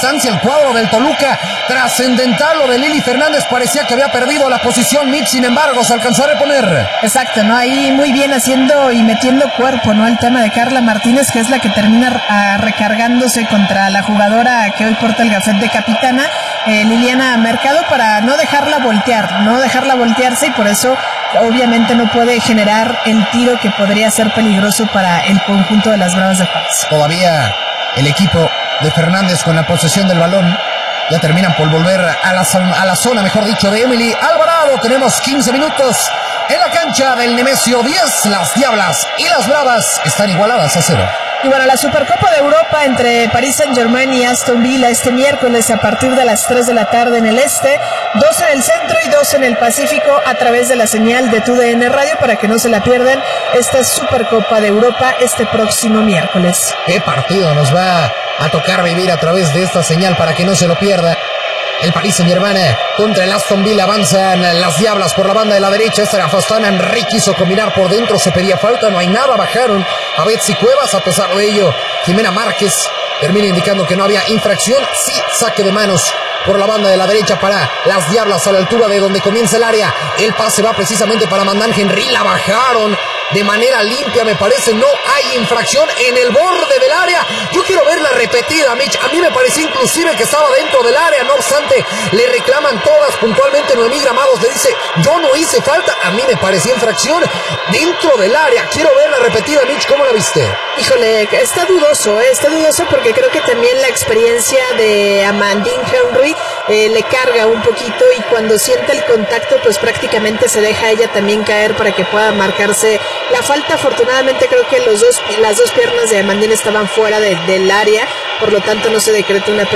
distancia el cuadro del Toluca. Trascendental lo de Lili Fernández, parecía que había perdido la posición. Mitch, sin embargo, se alcanzó a reponer. Exacto, ¿no? Ahí muy bien haciendo y metiendo cuerpo, ¿no? El tema de Carla Martínez, que es la que termina recargándose contra la jugadora que hoy porta el gafet de capitana, Liliana Mercado, para no dejarla voltearse, y por eso obviamente no puede generar el tiro que podría ser peligroso para el conjunto de las Bravas de Juárez. Todavía el equipo de Fernández con la posesión del balón. Ya terminan por volver a la zona, mejor dicho, de Emily Alvarado. Tenemos 15 minutos en la cancha del Nemesio 10. Las Diablas y las Bravas están igualadas a 0. Y bueno, la Supercopa de Europa entre Paris Saint-Germain y Aston Villa este miércoles a partir de las 3 de la tarde en el este, 2 en el centro y 2 en el Pacífico, a través de la señal de TUDN Radio, para que no se la pierdan esta Supercopa de Europa este próximo miércoles. ¿Qué partido nos va a tocar vivir a través de esta señal para que no se lo pierda? El Paris Saint-Germain contra el Aston Villa. Avanzan las Diablas por la banda de la derecha. Esta era Fostana. Enrique quiso combinar por dentro, se pedía falta, no hay nada. Bajaron a Betsy Cuevas. A pesar de ello, Jimena Márquez termina indicando que no había infracción. Sí, saque de manos por la banda de la derecha para las Diablas, a la altura de donde comienza el área. El pase va precisamente para Mandan Henry. La bajaron de manera limpia, me parece. No hay infracción en el borde del área. Yo quiero verla repetida, Mitch. A mí me pareció inclusive que estaba dentro del área. No obstante, le reclaman todas puntualmente. Noemí Gramados le dice: yo no hice falta. A mí me pareció infracción dentro del área. Quiero verla repetida, Mitch. ¿Cómo la viste? Híjole, está dudoso porque creo que también la experiencia de Amandine Henry le carga un poquito, y cuando siente el contacto pues prácticamente se deja ella también caer para que pueda marcarse la falta. Afortunadamente creo que las dos piernas de Amandine estaban fuera del área, por lo tanto no se decretó un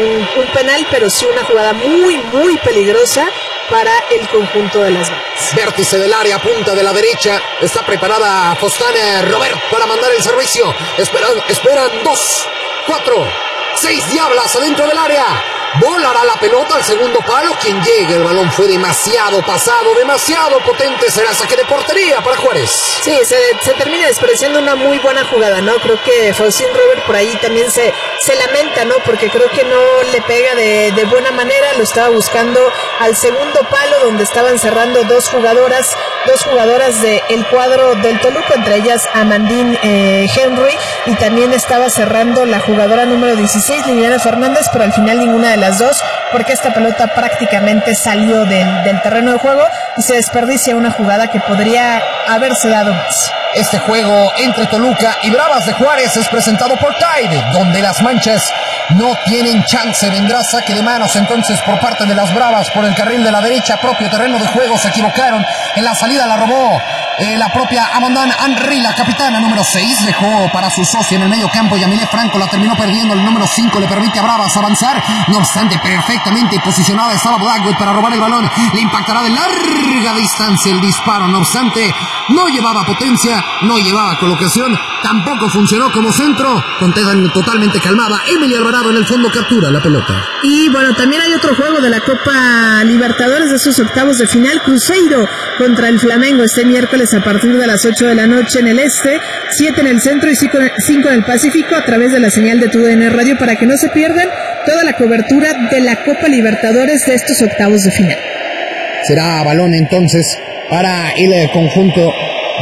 penal, pero sí una jugada muy muy peligrosa para el conjunto de las Bravas. Vértice del área, punta de la derecha. Está preparada Fostana Robert para mandar el servicio. Esperan 2, 4, 6 Diablas adentro del área. Volará la pelota al segundo palo. Quien llegue, el balón fue demasiado pasado, demasiado potente. Será saque de portería para Juárez. Sí, se termina despreciando una muy buena jugada, ¿no? Creo que Faustín Robert por ahí también se lamenta, ¿no? Porque creo que no le pega de buena manera. Lo estaba buscando al segundo palo, donde estaban cerrando dos jugadoras del cuadro del Toluca, entre ellas Amandine Henry, y también estaba cerrando la jugadora número 16, Liliana Fernández, pero al final ninguna de las dos, porque esta pelota prácticamente salió del terreno de juego y se desperdicia una jugada que podría haberse dado más. Este juego entre Toluca y Bravas de Juárez es presentado por Tide, donde las manchas no tienen chance. Vendrá saque de manos entonces por parte de las Bravas por el carril de la derecha, propio terreno de juego. Se equivocaron en la salida, la robó la propia Amandine Henry, la capitana número 6. Dejó para su socio en el medio campo, Yamile Franco, la terminó perdiendo. El número 5 le permite a Bravas avanzar. No obstante, perfectamente posicionada estaba Blackwood para robar el balón. Le impactará de larga distancia el disparo. No obstante, no llevaba potencia, no llevaba colocación, tampoco funcionó como centro. Contestan totalmente calmada. Emily Alvarado en el fondo captura la pelota. Y bueno, también hay otro juego de la Copa Libertadores de esos octavos de final. Cruzeiro contra el Flamengo este miércoles a partir de las 8 de la noche en el este, 7 en el centro y 5 en el Pacífico, a través de la señal de TUDN Radio, para que no se pierdan toda la cobertura de la Copa Libertadores de estos octavos de final. Será balón entonces para el conjunto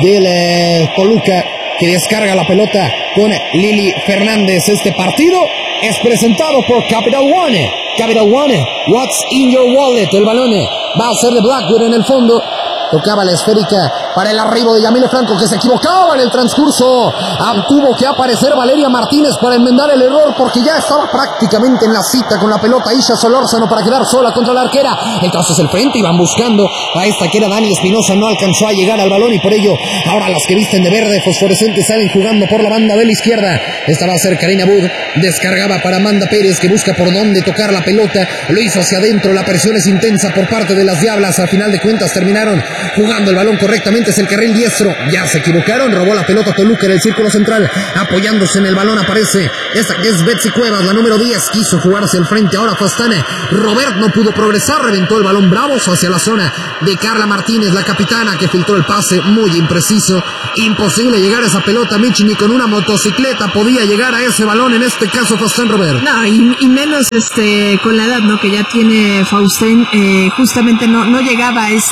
del Toluca, que descarga la pelota con Lili Fernández. Este partido es presentado por Capital One. Capital One, what's in your wallet? El balón va a ser de Blackwood en el fondo. Tocaba la esférica para el arribo de Yamile Franco, que se equivocaba en el transcurso. Tuvo que aparecer Valeria Martínez para enmendar el error, porque ya estaba prácticamente en la cita con la pelota Isha Solórzano para quedar sola contra la arquera. Entonces el frente iban buscando a esta que era Dani Espinosa, no alcanzó a llegar al balón, y por ello ahora las que visten de verde fosforescente salen jugando por la banda de la izquierda. Esta va a ser Karina Bud. Descargaba para Amanda Pérez, que busca por dónde tocar la pelota. Lo hizo hacia adentro. La presión es intensa por parte de las Diablas. Al final de cuentas terminaron jugando el balón correctamente Únicamente es el carril diestro. Ya se equivocaron. Robó la pelota Toluca en el círculo central. Apoyándose en el balón aparece esta que es Betsy Cuevas, la número 10. Quiso jugarse al frente. Ahora Fostane. Robert no pudo progresar. Reventó el balón Bravos hacia la zona de Carla Martínez, la capitana, que filtró el pase muy impreciso. Imposible llegar a esa pelota. Mitch ni con una motocicleta podía llegar a ese balón. En este caso Faustén Robert. No, y menos con la edad, ¿no?, que ya tiene Faustén. Justamente no llegaba a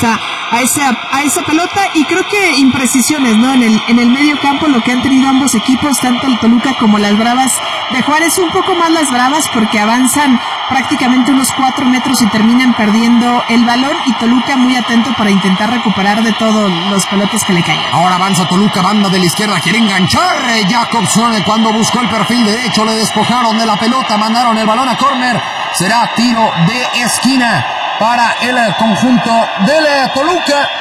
esa pelota, y creo que imprecisiones, ¿no? En el medio campo, lo que han tenido ambos equipos, tanto el Toluca como las Bravas de Juárez, un poco más las Bravas porque avanzan prácticamente unos 4 metros y terminan perdiendo el balón, y Toluca muy atento para intentar recuperar de todos los pelotas que le caen. Ahora avanza Toluca, banda de la izquierda, quiere enganchar. Jacobson, cuando buscó el perfil derecho, le despojaron de la pelota, mandaron el balón a córner. Será tiro de esquina para el conjunto del Toluca.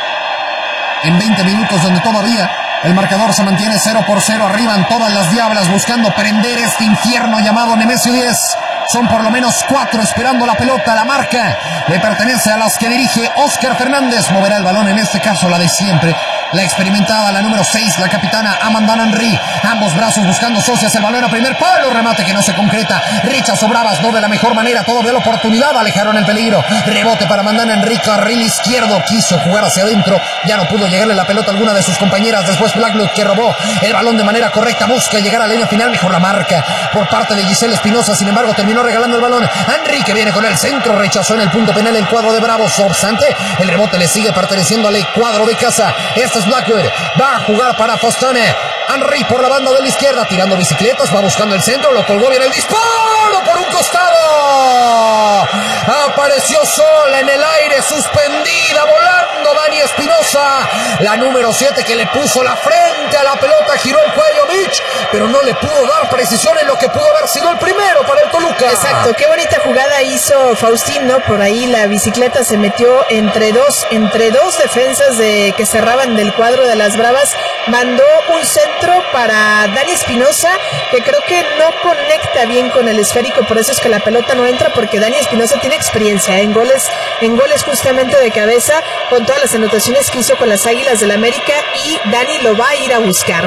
En 20 minutos donde todavía el marcador se mantiene 0-0, arriban todas las diablas buscando prender este infierno llamado Nemesio 10. Son por lo menos 4 esperando la pelota. La marca le pertenece a las que dirige Oscar Fernández. Moverá el balón, en este caso la de siempre, la experimentada, la número 6, la capitana Amanda Henry. Ambos brazos buscando socias, el balón a primer palo, remate que no se concreta. Rechazo Bravas, no de la mejor manera, todavía la oportunidad, alejaron el peligro. Rebote para Amanda Henry, carril izquierdo, quiso jugar hacia adentro, ya no pudo llegarle la pelota a alguna de sus compañeras. Después Blackwood, que robó el balón de manera correcta, busca llegar a la línea final, mejor la marca por parte de Giselle Espinosa, sin embargo terminó regalando el balón. Henry, que viene con el centro, rechazó en el punto penal el cuadro de Bravos. No obstante, el rebote le sigue perteneciendo al cuadro de casa. Este es Blackwood, va a jugar para Fostane. Henry por la banda de la izquierda, tirando bicicletas, va buscando el centro, lo colgó bien el disparo por un costado. Apareció sola en el aire, suspendida, volando Dani Espinosa, la número 7, que le puso la frente a la pelota, giró el cuello Mitch, pero no le pudo dar precisión en lo que pudo haber sido el primero para el Toluca. Exacto, qué bonita jugada hizo Faustín, ¿no? Por ahí la bicicleta se metió entre dos defensas que cerraban del cuadro de las Bravas, mandó un centro para Dani Espinosa, que creo que no conecta bien con el esférico, por eso es que la pelota no entra, porque Dani Espinosa tiene experiencia en goles justamente de cabeza, con todas las anotaciones que hizo con las Águilas del América, y Dani lo va a ir a buscar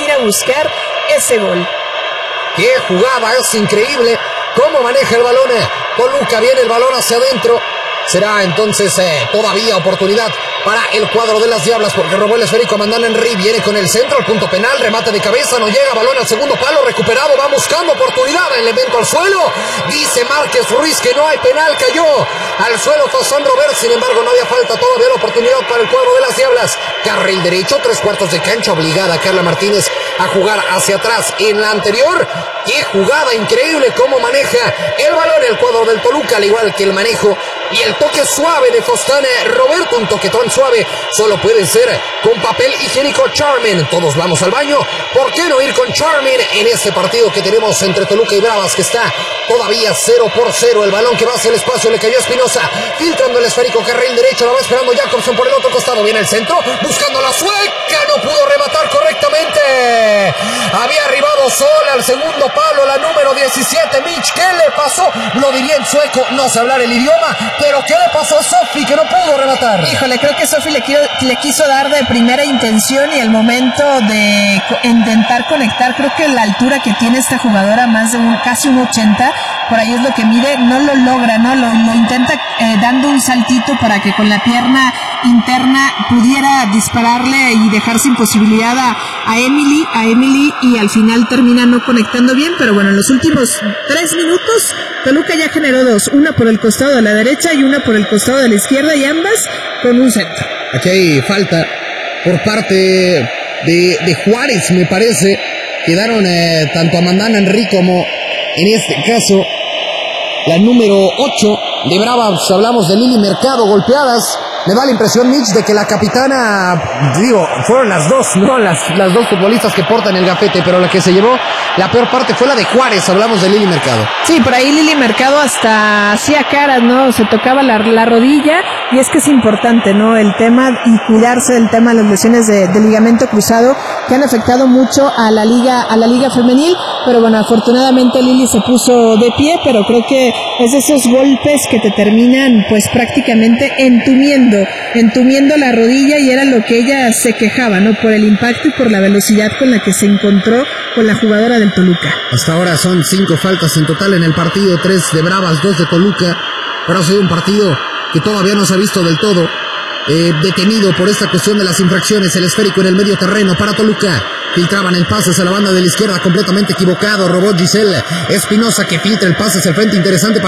ese gol. ¡Qué jugada! Es increíble cómo maneja el balón Toluca, viene el balón hacia adentro. Será entonces todavía oportunidad para el cuadro de las diablas, porque robó el esférico. Amanda Henry viene con el centro, el punto penal, remate de cabeza, no llega, balón al segundo palo, recuperado, va buscando oportunidad, elemento al suelo, dice Márquez Ruiz que no hay penal, cayó al suelo Fostán Robert, sin embargo no había falta, todavía la oportunidad para el cuadro de las diablas. Carril derecho, 3/4 de cancha, obligada a Carla Martínez a jugar hacia atrás. En la anterior, qué jugada increíble cómo maneja el balón el cuadro del Toluca, al igual que el manejo y el toque suave de Fostán Roberto, un toquetón suave solo puede ser con papel higiénico Charmin. Todos vamos al baño, ¿por qué no ir con Charmin en este partido que tenemos entre Toluca y Bravas, que está todavía 0-0? El balón que va hacia el espacio, le cayó a Espinosa, filtrando el esférico, carril derecho, la va esperando Jacobson por el otro costado, viene el centro, buscando la sueca, no pudo rematar correctamente, había arribado sola al segundo palo la número 17, Mitch. ¿Qué le pasó? Lo diría en sueco, no sé hablar el idioma, pero ¿qué le pasó a Sofi que no pudo rematar? Híjole, creo que Sofi le quiso dar de primera intención, y el momento de intentar conectar, creo que la altura que tiene esta jugadora, más de casi un 80, por ahí es lo que mide, no lo logra, ¿no? Lo intenta dando un saltito para que con la pierna interna pudiera dispararle y dejar sin posibilidad a Emily, y al final termina no conectando bien, pero bueno, en los últimos 3 minutos Toluca ya generó 2, una por el costado de la derecha y una por el costado de la izquierda, y ambas con un centro. Aquí hay falta por parte de Juárez, me parece. Quedaron tanto Amanda Henry como, en este caso, la número 8 de Bravas. Hablamos de Lili Mercado, golpeadas. Me da la impresión, Mitch, de que la capitana, fueron las dos, ¿no? Las dos futbolistas que portan el gafete, pero la que se llevó la peor parte fue la de Juárez. Hablamos de Lili Mercado. Sí, por ahí Lili Mercado hasta hacía caras, ¿no? Se tocaba la rodilla, y es que es importante, ¿no? El tema y cuidarse del tema de las lesiones de ligamento cruzado que han afectado mucho a la liga femenil, pero bueno, afortunadamente Lili se puso de pie, pero creo que es de esos golpes que te terminan pues prácticamente entumiendo la rodilla, y era lo que ella se quejaba, ¿no? Por el impacto y por la velocidad con la que se encontró con la jugadora del Toluca. Hasta ahora son 5 faltas en total en el partido, 3 de Bravas, 2 de Toluca, pero ha sido un partido que todavía no se ha visto del todo detenido por esta cuestión de las infracciones. El esférico en el medio terreno para Toluca, filtraban el pase hacia la banda de la izquierda completamente equivocado, robó Giselle Espinosa, que filtra el pase hacia el frente, interesante para